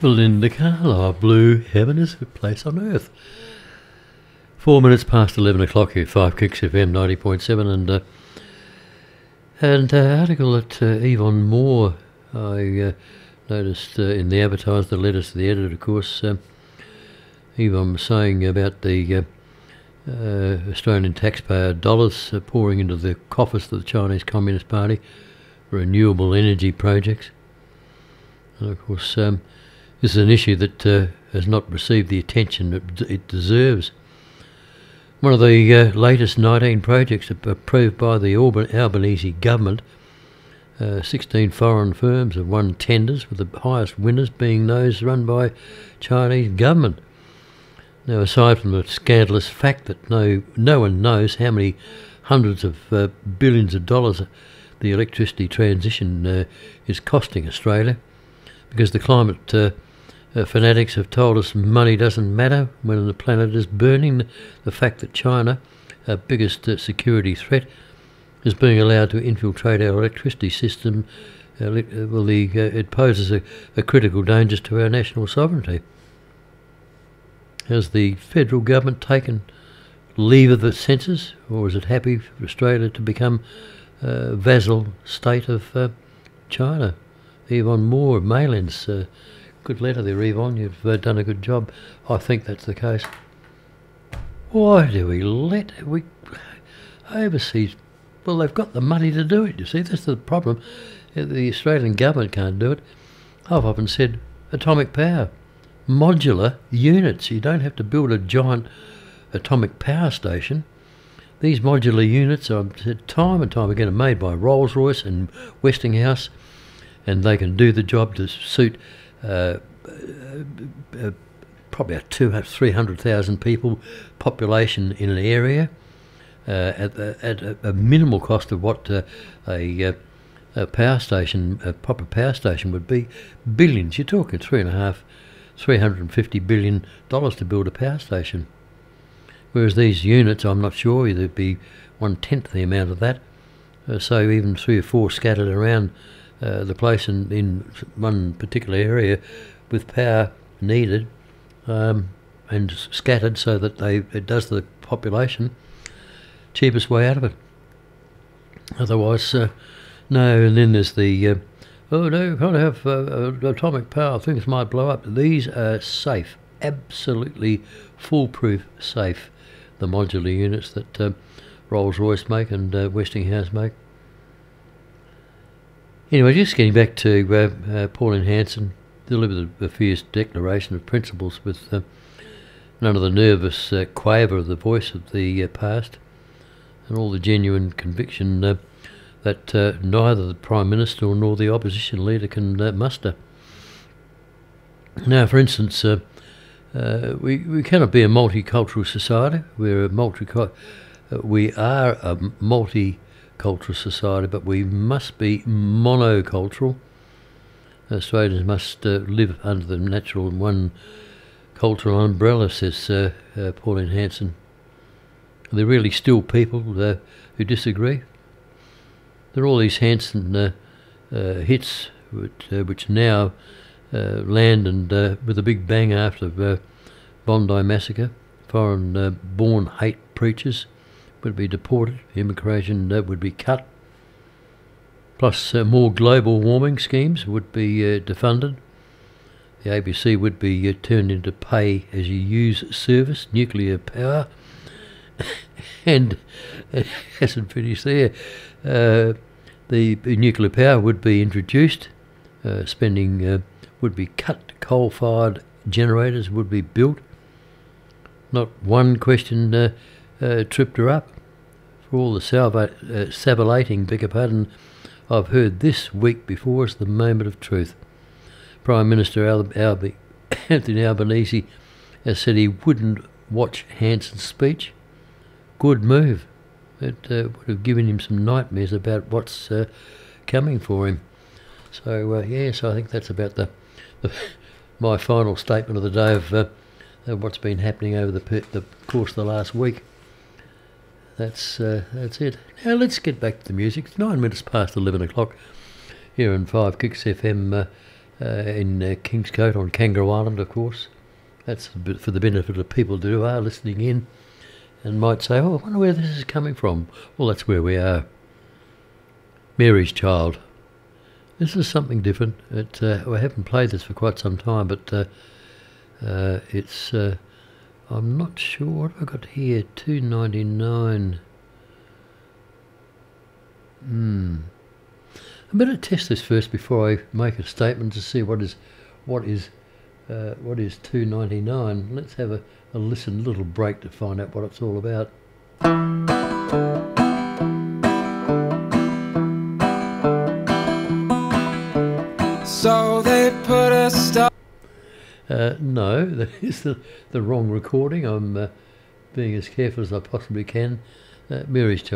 Belinda Carlisle, Blue Heaven is a place on earth. 4 minutes past 11 o'clock here, 5 Kicks FM 90.7, and article that Yvonne Moore, I noticed in the advertiser, the letters to the editor, of course. Yvonne was saying about the Australian taxpayer dollars pouring into the coffers of the Chinese Communist Party for renewable energy projects. And of course, this is an issue that has not received the attention it deserves. One of the latest 19 projects approved by the Albanese government, 16 foreign firms have won tenders, with the highest winners being those run by Chinese government. Now, aside from the scandalous fact that no one knows how many hundreds of billions of dollars the electricity transition is costing Australia, because the climate fanatics have told us money doesn't matter when the planet is burning. The fact that China, our biggest security threat, is being allowed to infiltrate our electricity system, it poses a critical danger to our national sovereignty. Has the federal government taken leave of its senses, or is it happy for Australia to become a vassal state of China? Yvonne Moore of Maylands, good letter there, Yvonne. You've done a good job. I think that's the case. Why do we let overseas? Well, they've got the money to do it. You see, that's the problem. The Australian government can't do it. I've often said atomic power, modular units. You don't have to build a giant atomic power station. These modular units, I've said time and time again, are made by Rolls-Royce and Westinghouse, and they can do the job to suit probably a 300,000 people population in an area at a minimal cost of what a power station, a proper power station, would be. Billions. You're talking $350 billion to build a power station. Whereas these units, I'm not sure, it'd be 1/10 the amount of that. So even 3 or 4 scattered around the place in one particular area with power needed and scattered so that it does the population, cheapest way out of it. Otherwise, no. And then there's the oh no, can't have atomic power, things might blow up. These are safe, absolutely foolproof safe, the modular units that Rolls-Royce make and Westinghouse make. Anyway, just getting back to Pauline Hanson, delivered a fierce declaration of principles with none of the nervous quaver of the voice of the past, and all the genuine conviction that neither the Prime Minister nor the opposition leader can muster. Now, for instance, we cannot be a multicultural society. We are a multicultural society, but we must be monocultural. Australians must live under the natural one cultural umbrella, says Pauline Hanson. Are there really still people who disagree? There are all these Hanson hits which now land and with a big bang after Bondi massacre. Foreign-born hate preachers would be deported, immigration would be cut, plus more global warming schemes would be defunded. The ABC would be turned into pay-as-you-use service, nuclear power, and it hasn't finished there. The nuclear power would be introduced, spending would be cut, coal-fired generators would be built. Not one question tripped her up. For all the salivating, beg your pardon, I've heard this week before is the moment of truth. Prime Minister Anthony Albanese has said he wouldn't watch Hanson's speech. Good move. It would have given him some nightmares about what's coming for him. So yes, I think that's about my final statement of the day of what's been happening over the course of the last week. That's it. Now let's get back to the music. It's 9 minutes past 11 o'clock here on 5 Kicks FM in Kingscote on Kangaroo Island, of course. That's for the benefit of people who are listening in and might say, oh, I wonder where this is coming from. Well, that's where we are. Mary's Child. This is something different. I haven't played this for quite some time, but it's... I'm not sure what have I got here. $2.99. I better test this first before I make a statement to see what is $2.99. Let's have a listen, little break to find out what it's all about. So they put a stop. No, that is the wrong recording. I'm being as careful as I possibly can. Mary's Child.